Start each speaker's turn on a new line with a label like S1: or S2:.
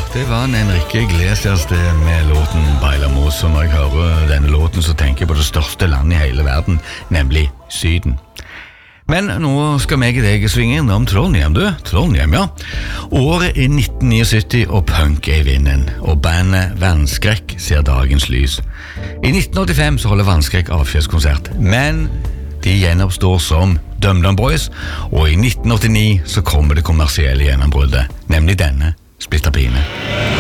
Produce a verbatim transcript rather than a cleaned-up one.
S1: det var en Enrique Iglesias det med låten Bailamos, og når jeg hører denne låten så tenker jeg på det største landet i hele verden, nemlig Syden. Men nå skal meg i deg svinge innom Trondheim, du. Trondheim, ja. Året er nitten syttini og punk er i vinden, og bandet Vannskrekk ser dagens lys. I nitten åttifem så holder Vannskrekk avskjedskonsert, men de gjenoppstår som Dum Dum Boys, og i nitten åttini så kommer det kommersielle gjennombruddet, nemlig denne Splitter Pine.